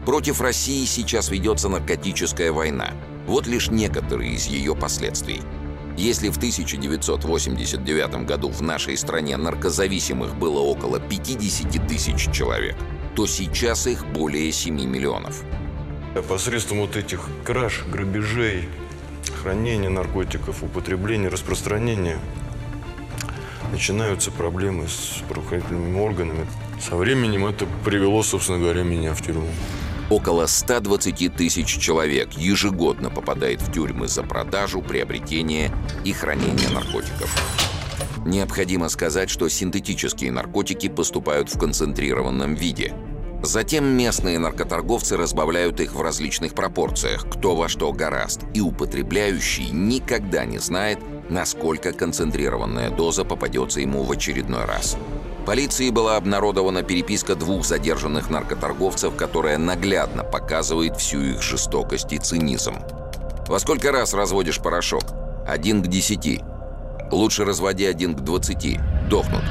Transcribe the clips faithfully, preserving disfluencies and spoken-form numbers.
Против России сейчас ведется наркотическая война. Вот лишь некоторые из ее последствий. Если в тысяча девятьсот восемьдесят девятом году в нашей стране наркозависимых было около пятьдесят тысяч человек, то сейчас их более семи миллионов. Посредством вот этих краж, грабежей, хранения наркотиков, употребления, распространения начинаются проблемы с правоохранительными органами. Со временем это привело, собственно говоря, меня в тюрьму. Около ста двадцати тысяч человек ежегодно попадает в тюрьмы за продажу, приобретение и хранение наркотиков. Необходимо сказать, что синтетические наркотики поступают в концентрированном виде. Затем местные наркоторговцы разбавляют их в различных пропорциях, кто во что горазд, и употребляющий никогда не знает, насколько концентрированная доза попадется ему в очередной раз. Полиции была обнародована переписка двух задержанных наркоторговцев, которая наглядно показывает всю их жестокость и цинизм. Во сколько раз разводишь порошок? Один к десяти. Лучше разводи один к двадцати. Дохнут.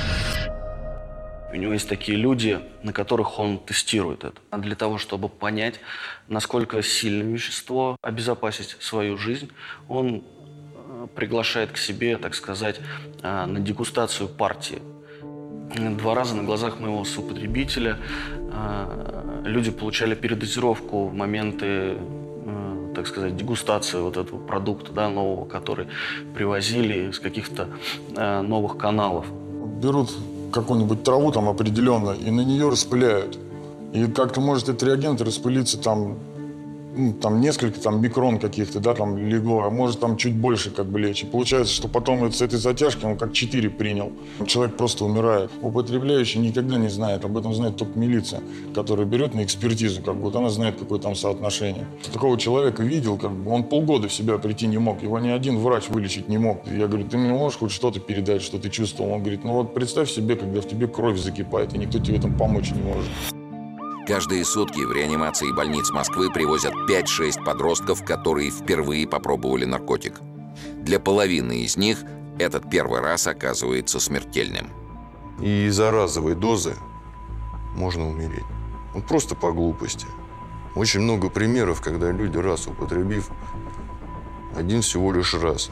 У него есть такие люди, на которых он тестирует это. А для того, чтобы понять, насколько сильно вещество, обезопасить свою жизнь, он приглашает к себе, так сказать, на дегустацию партии. Два раза на глазах моего соупотребителя люди получали передозировку в моменты, так сказать, дегустации вот этого продукта, да, нового, который привозили из каких-то новых каналов. Берут какую-нибудь траву там определенно и на нее распыляют. И как-то может этот реагент распылиться там, ну, там несколько там, микрон каких-то, да, там легло, а может там чуть больше как бы лечь. И получается, что потом вот с этой затяжки он как четыре принял. Человек просто умирает. Употребляющий никогда не знает, об этом знает только милиция, которая берет на экспертизу, как бы, вот она знает, какое там соотношение. Такого человека видел, как бы, он полгода в себя прийти не мог, его ни один врач вылечить не мог. Я говорю, ты мне можешь хоть что-то передать, что ты чувствовал? Он говорит, ну вот представь себе, когда в тебе кровь закипает, и никто тебе в этом помочь не может. Каждые сутки в реанимации больниц Москвы привозят пять-шесть подростков, которые впервые попробовали наркотик. Для половины из них этот первый раз оказывается смертельным. И из-за разовой дозы можно умереть. Вот просто по глупости. Очень много примеров, когда люди, раз употребив, один всего лишь раз.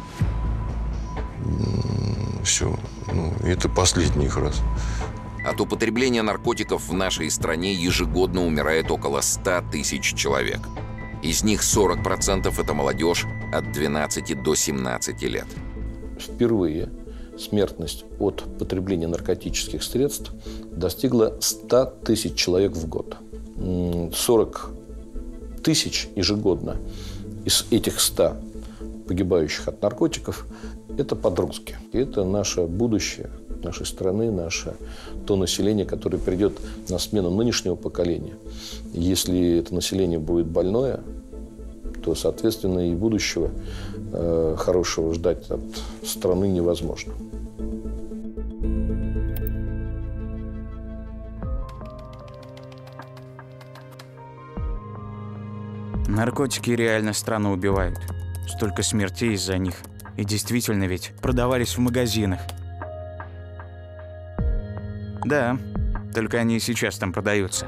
Все. Ну, это последний их раз. От употребления наркотиков в нашей стране ежегодно умирает около ста тысяч человек. Из них сорок процентов это молодежь от двенадцати до семнадцати лет. Впервые смертность от потребления наркотических средств достигла ста тысяч человек в год. сорок тысяч ежегодно из этих ста погибающих от наркотиков – это подростки. И это наше будущее нашей страны, наше то население, которое придет на смену нынешнего поколения. Если это население будет больное, то, соответственно, и будущего э, хорошего ждать от страны невозможно. Наркотики реально страну убивают. Столько смертей из-за них. И действительно ведь продавались в магазинах. Да, только они и сейчас там продаются.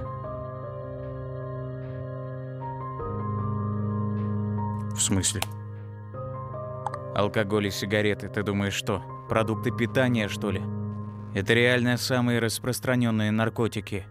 В смысле? Алкоголь и сигареты, ты думаешь, что? Продукты питания, что ли? Это реально самые распространенные наркотики.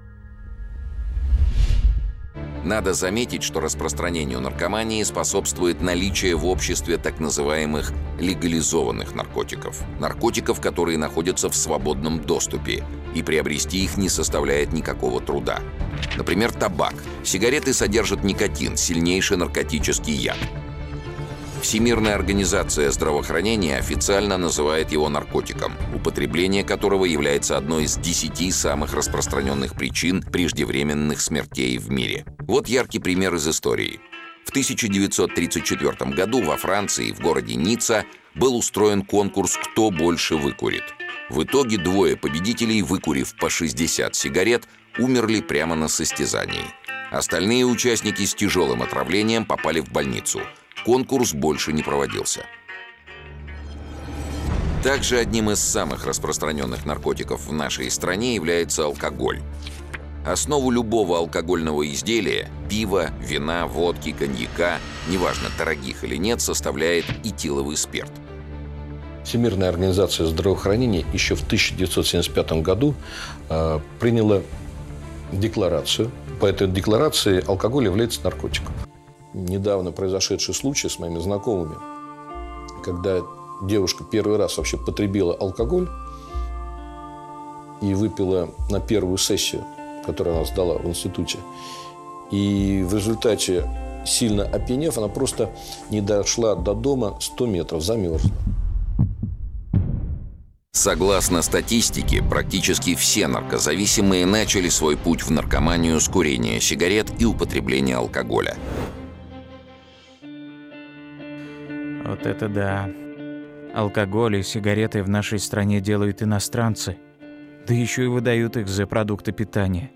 Надо заметить, что распространению наркомании способствует наличие в обществе так называемых легализованных наркотиков. Наркотиков, которые находятся в свободном доступе, и приобрести их не составляет никакого труда. Например, табак. Сигареты содержат никотин, сильнейший наркотический яд. Всемирная организация здравоохранения официально называет его наркотиком, употребление которого является одной из десяти самых распространенных причин преждевременных смертей в мире. Вот яркий пример из истории. В тысяча девятьсот тридцать четвёртом году во Франции, в городе Ницца, был устроен конкурс «Кто больше выкурит?». В итоге двое победителей, выкурив по шестьдесят сигарет, умерли прямо на состязании. Остальные участники с тяжелым отравлением попали в больницу. Конкурс больше не проводился. Также одним из самых распространенных наркотиков в нашей стране является алкоголь. Основу любого алкогольного изделия – пива, вина, водки, коньяка, неважно, дорогих или нет, составляет этиловый спирт. Всемирная организация здравоохранения еще в тысяча девятьсот семьдесят пятом году э, приняла декларацию. По этой декларации алкоголь является наркотиком. Недавно произошедший случай с моими знакомыми, когда девушка первый раз вообще потребила алкоголь и выпила на первую сессию, которую она сдала в институте. И в результате, сильно опьянев, она просто не дошла до дома сто метров, замерзла. Согласно статистике, практически все наркозависимые начали свой путь в наркоманию с курения сигарет и употребления алкоголя. Вот это да. Алкоголь и сигареты в нашей стране делают иностранцы. Да еще и выдают их за продукты питания.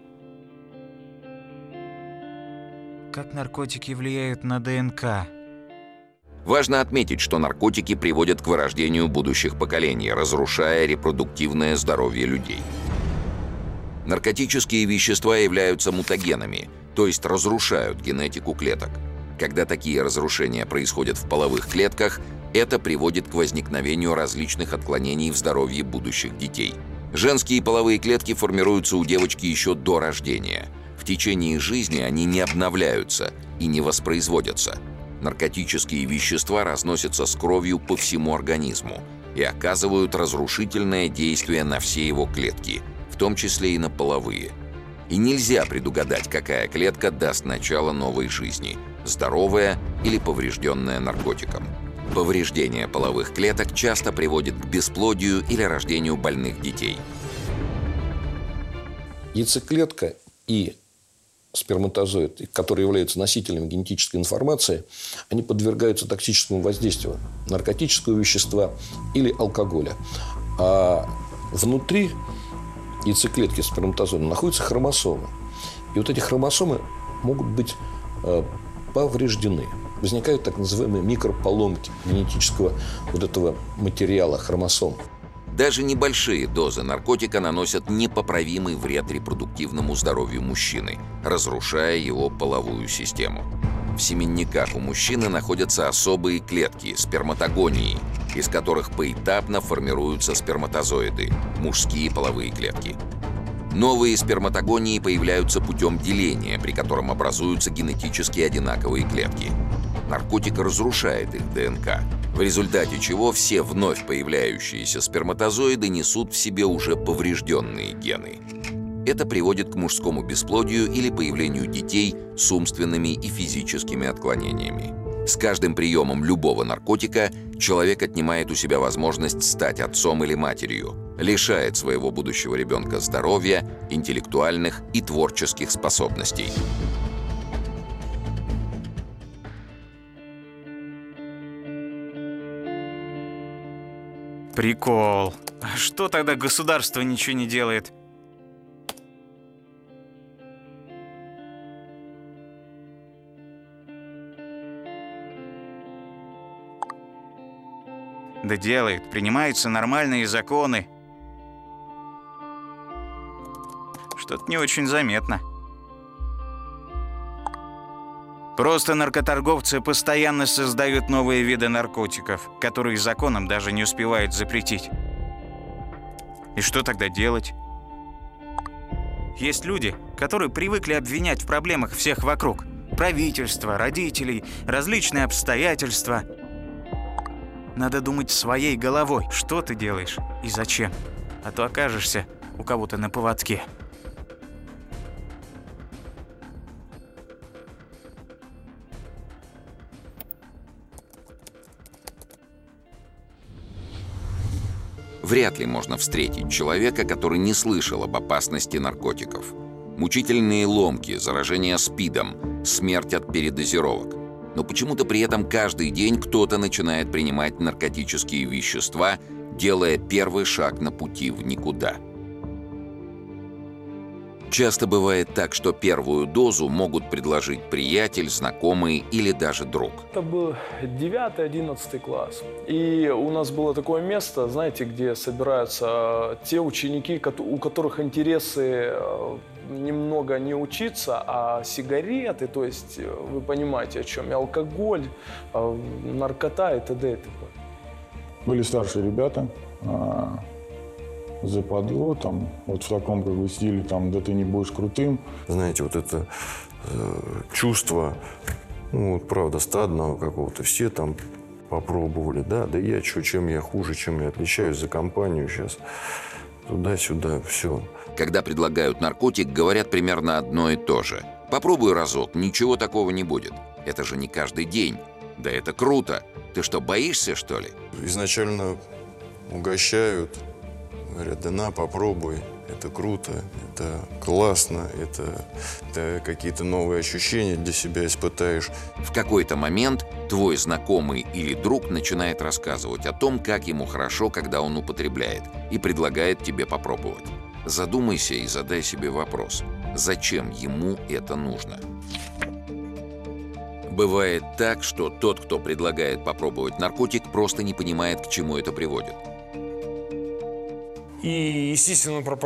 Как наркотики влияют на ДНК? Важно отметить, что наркотики приводят к вырождению будущих поколений, разрушая репродуктивное здоровье людей. Наркотические вещества являются мутагенами, то есть разрушают генетику клеток. Когда такие разрушения происходят в половых клетках, это приводит к возникновению различных отклонений в здоровье будущих детей. Женские половые клетки формируются у девочки еще до рождения. В течение жизни они не обновляются и не воспроизводятся. Наркотические вещества разносятся с кровью по всему организму и оказывают разрушительное действие на все его клетки, в том числе и на половые. И нельзя предугадать, какая клетка даст начало новой жизни – здоровая или поврежденная наркотиком. Повреждение половых клеток часто приводит к бесплодию или рождению больных детей. Яйцеклетка и сперматозоид, которые являются носителями генетической информации, они подвергаются токсическому воздействию наркотического вещества или алкоголя. А внутри яйцеклетки сперматозоида находятся хромосомы. И вот эти хромосомы могут быть э, повреждены. Возникают так называемые микрополомки генетического вот этого материала хромосом. Даже небольшие дозы наркотика наносят непоправимый вред репродуктивному здоровью мужчины, разрушая его половую систему. В семенниках у мужчины находятся особые клетки – сперматогонии, из которых поэтапно формируются сперматозоиды – мужские половые клетки. Новые сперматогонии появляются путем деления, при котором образуются генетически одинаковые клетки. Наркотик разрушает их ДНК, в результате чего все вновь появляющиеся сперматозоиды несут в себе уже поврежденные гены. Это приводит к мужскому бесплодию или появлению детей с умственными и физическими отклонениями. С каждым приемом любого наркотика человек отнимает у себя возможность стать отцом или матерью, лишает своего будущего ребенка здоровья, интеллектуальных и творческих способностей. Прикол. А что тогда государство ничего не делает? Да делает. Принимаются нормальные законы. Что-то не очень заметно. Просто наркоторговцы постоянно создают новые виды наркотиков, которые законом даже не успевают запретить. И что тогда делать? Есть люди, которые привыкли обвинять в проблемах всех вокруг. Правительство, родителей, различные обстоятельства. Надо думать своей головой, что ты делаешь и зачем. А то окажешься у кого-то на поводке. Вряд ли можно встретить человека, который не слышал об опасности наркотиков. Мучительные ломки, заражение СПИДом, смерть от передозировок. Но почему-то при этом каждый день кто-то начинает принимать наркотические вещества, делая первый шаг на пути в никуда. Часто бывает так, что первую дозу могут предложить приятель, знакомый или даже друг. Это был девятый-одиннадцатый класс. И у нас было такое место, знаете, где собираются те ученики, у которых интересы немного не учиться, а сигареты, то есть э, вы понимаете, о чем, и алкоголь, э, наркота и т.д. и т.п. Были старшие ребята, а, западло, там, вот в таком как бы стиле, там, да ты не будешь крутым. Знаете, вот это э, чувство, ну, вот, правда, стадного какого-то, все там попробовали, да, да я что, чем я хуже, чем я отличаюсь за компанию сейчас, туда-сюда, все. Когда предлагают наркотик, говорят примерно одно и то же. Попробуй разок, ничего такого не будет. Это же не каждый день. Да это круто. Ты что, боишься, что ли? Изначально угощают, говорят, да на, попробуй, это круто, это классно, это, это какие-то новые ощущения для себя испытаешь. В какой-то момент твой знакомый или друг начинает рассказывать о том, как ему хорошо, когда он употребляет, и предлагает тебе попробовать. Задумайся и задай себе вопрос, зачем ему это нужно? Бывает так, что тот, кто предлагает попробовать наркотик, просто не понимает, к чему это приводит. И, естественно, пропаганда